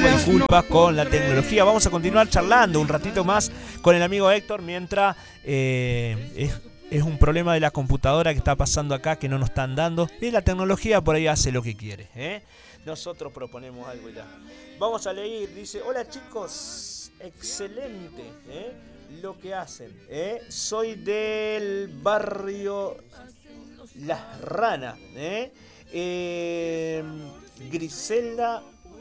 pedimos disculpas con la tecnología. Vamos a continuar charlando un ratito más con el amigo Héctor mientras es un problema de la computadora que está pasando acá que no nos están dando. Y la tecnología por ahí hace lo que quiere, ¿eh? Nosotros proponemos algo y ya. Vamos a leer, dice: hola chicos, excelente, lo que hacen, soy del barrio Las Ranas, Griselda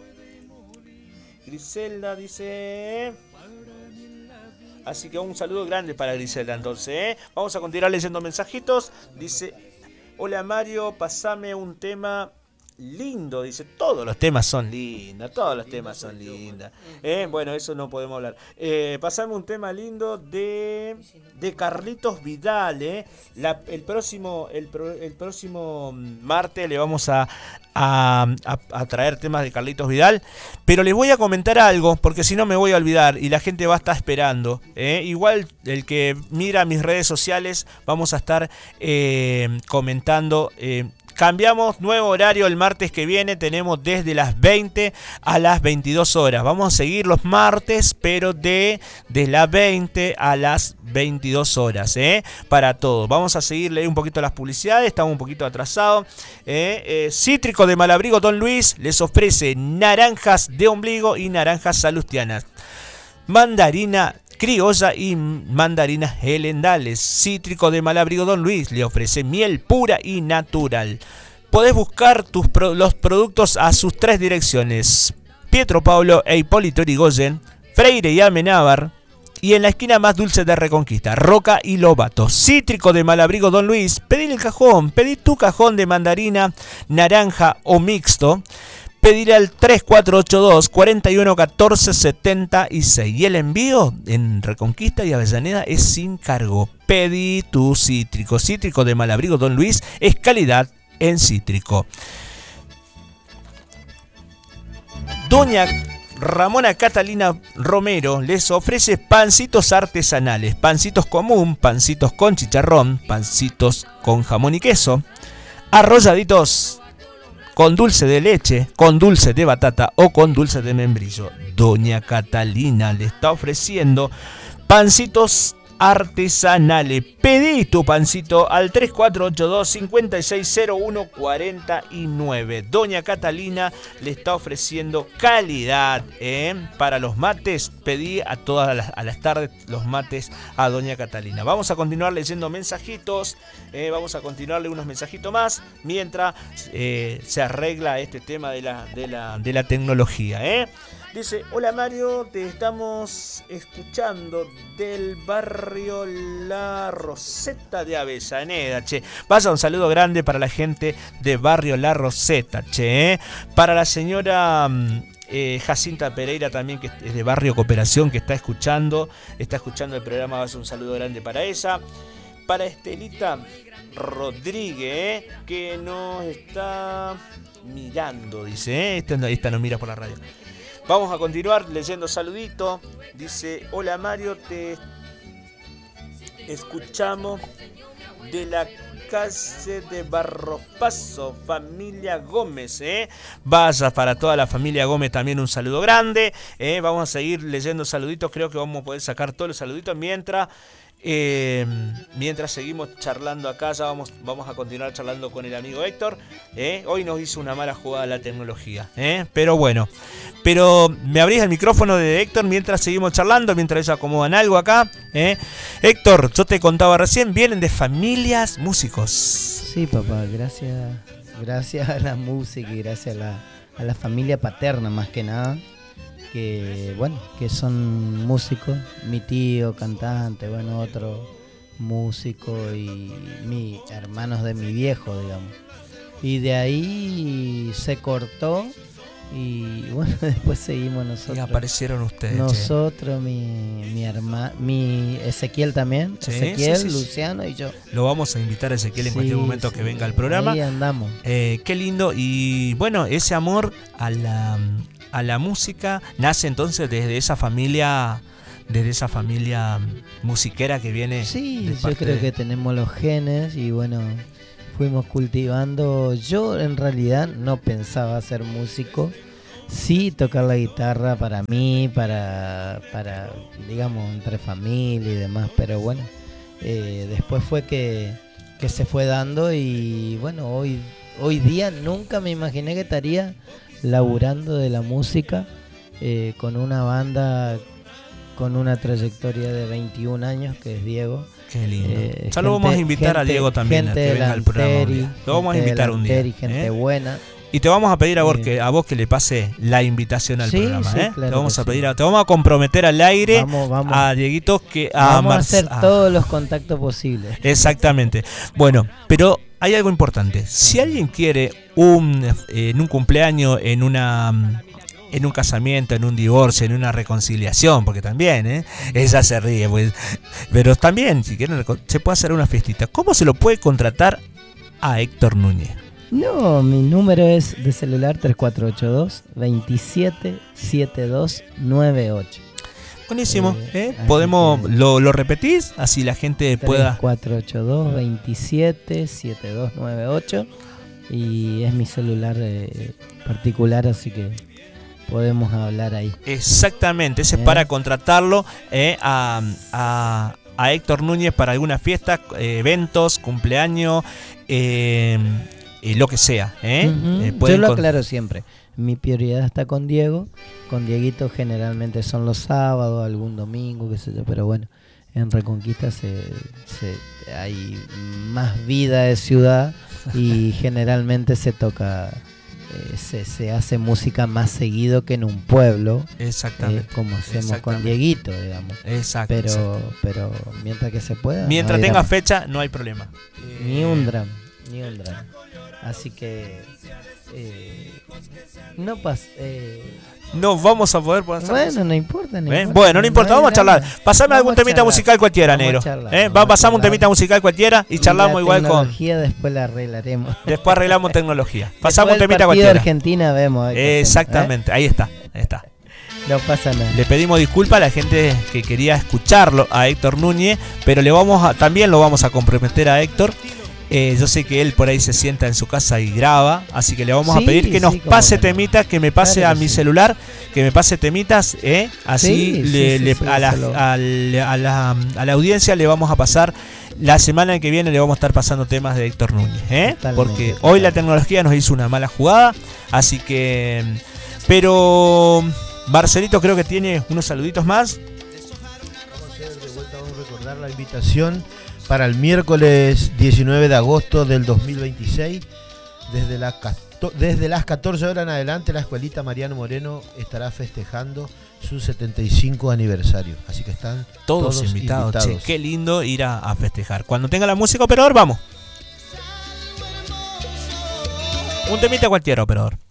dice. Así que un saludo grande para Griselda entonces, Vamos a continuar leyendo mensajitos. Dice: hola Mario, pasame un tema lindo. Dice: todos los temas son lindos, Bueno, eso no podemos hablar. Pasame un tema lindo de Carlitos Vidal, el próximo martes le vamos a traer temas de Carlitos Vidal. Pero les voy a comentar algo, porque si no me voy a olvidar y la gente va a estar esperando. Igual el que mira mis redes sociales, vamos a estar comentando. Cambiamos nuevo horario el martes que viene, tenemos desde las 20 a las 22 horas. Vamos a seguir los martes, pero de las 20 a las 22 horas, para todos. Vamos a seguir leyendo un poquito las publicidades, estamos un poquito atrasados. Cítrico de Malabrigo Don Luis les ofrece naranjas de ombligo y naranjas salustianas. Mandarina criolla y mandarinas helendales. Cítrico de Malabrigo Don Luis le ofrece miel pura y natural. Podés buscar los productos a sus 3 direcciones: Pietro Paulo e Hipólito Yrigoyen, Freire y Amenábar, y en la esquina más dulce de Reconquista, Roca y Lobato. Cítrico de Malabrigo Don Luis, pedí tu cajón de mandarina, naranja o mixto. Pediré al 3482 41 14 76 y el envío en Reconquista y Avellaneda es sin cargo. Pedí tu cítrico. Cítrico de Malabrigo Don Luis es calidad en cítrico. Doña Ramona Catalina Romero les ofrece pancitos artesanales: pancitos común, pancitos con chicharrón, pancitos con jamón y queso, arrolladitos con dulce de leche, con dulce de batata o con dulce de membrillo. Doña Catalina le está ofreciendo pancitos artesanales. Pedí tu pancito al 3482 5601 49. Doña Catalina le está ofreciendo calidad, para los mates. Pedí a las tardes los mates a Doña Catalina. Vamos a continuar leyendo mensajitos. Vamos a continuarle unos mensajitos más mientras se arregla este tema de la tecnología. Dice: hola Mario, te estamos escuchando del barrio La Roseta de Avellaneda, che. Vaya un saludo grande para la gente de barrio La Roseta, che. Para la señora Jacinta Pereira también, que es de barrio Cooperación, que está escuchando el programa. Vaya un saludo grande para ella. Para Estelita Rodríguez, que nos está mirando, dice. Esta no mira por la radio. Vamos a continuar leyendo saluditos. Dice: hola Mario, te escuchamos de la calle de Barropaso, familia Gómez, Vaya, para toda la familia Gómez también un saludo grande, Vamos a seguir leyendo saluditos. Creo que vamos a poder sacar todos los saluditos mientras seguimos charlando acá. Ya vamos a continuar charlando con el amigo Héctor. Hoy nos hizo una mala jugada la tecnología, pero bueno. Pero me abrís el micrófono de Héctor mientras seguimos charlando, mientras ellos acomodan algo acá. Héctor, yo te contaba recién, vienen de familias músicos. Sí, papá, gracias a la música y gracias a la familia paterna más que nada. Que son músicos, mi tío cantante, otro músico y hermanos de mi viejo, digamos. Y de ahí se cortó y después seguimos nosotros. Y aparecieron ustedes. Nosotros, mi hermano, mi Ezequiel también, sí, Ezequiel, sí. Luciano y yo. Lo vamos a invitar a Ezequiel en cualquier momento que venga al programa. Ahí andamos. Qué lindo. Y bueno, ese amor a la música nace entonces desde esa familia musiquera que viene. Sí, yo creo que tenemos los genes y fuimos cultivando. Yo en realidad no pensaba ser músico, Sí, tocar la guitarra para mí, digamos, entre familia y demás, pero bueno, después fue que se fue dando y bueno, hoy día nunca me imaginé que estaría laburando de la música con una banda con una trayectoria de 21 años, que es Diego. Qué lindo. Ya lo vamos a invitar a Diego también, a que venga al programa. Lo vamos a invitar un día. Gente buena. Y te vamos a pedir a vos que le pase la invitación al programa. Sí, Te claro vamos a pedir, te vamos a comprometer al aire a Dieguito que vamos a hacer todos los contactos posibles. Exactamente. Bueno, pero hay algo importante. Si alguien quiere en un cumpleaños, en un casamiento, en un divorcio, en una reconciliación, porque también, ella se ríe, pues, pero también, si quieren, se puede hacer una fiestita. ¿Cómo se lo puede contratar a Héctor Núñez? No, mi número es de celular 3482-277298. Buenísimo, podemos, ¿lo repetís? Así la gente pueda... 3482-277298 y es mi celular particular, así que podemos hablar ahí. Exactamente, ese es para contratarlo a Héctor Núñez para alguna fiesta, eventos, cumpleaños, lo que sea. Yo lo aclaro siempre. Mi prioridad está con Diego. Con Dieguito generalmente son los sábados, algún domingo, qué sé yo, pero bueno, en Reconquista hay más vida de ciudad y generalmente se toca, se hace música más seguido que en un pueblo. Exactamente. Como hacemos con Dieguito, digamos. Exacto. Pero mientras que se pueda. Mientras tenga fecha, no hay problema. Ni un drama. Así que no vamos a poder poner. Bueno, no importa. Bueno, no importa, vamos a charlar. Pasame algún temita musical cualquiera, negro. Pasamos un temita musical cualquiera y charlamos igual con. Después la arreglaremos. Después arreglamos tecnología. Pasamos un temita cualquiera. De Argentina vemos. Exactamente, ahí está. No pasa nada. Le pedimos disculpas a la gente que quería escucharlo a Héctor Núñez, pero también lo vamos a comprometer a Héctor. Yo sé que él por ahí se sienta en su casa y graba, así que le vamos a pedir que nos pase temitas, que me pase a mi celular, que me pase temitas, así a la audiencia le vamos a pasar. La semana que viene le vamos a estar pasando temas de Héctor Núñez, porque hoy la tecnología nos hizo una mala jugada, así que... Pero Marcelito creo que tiene unos saluditos más. Vamos a hacer de vuelta, vamos a recordar la invitación para el miércoles 19 de agosto del 2026. Desde las 14 horas en adelante, la escuelita Mariano Moreno estará festejando su 75 aniversario. Así que están todos invitados. Che, qué lindo ir a festejar. Cuando tenga la música, operador, vamos. Un temita cualquiera, operador.